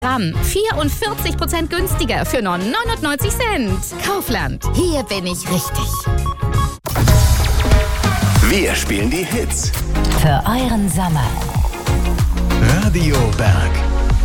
Gramm. 44% günstiger für nur 99 Cent. Kaufland. Hier bin ich richtig. Wir spielen die Hits für euren Sommer. Radio Berg.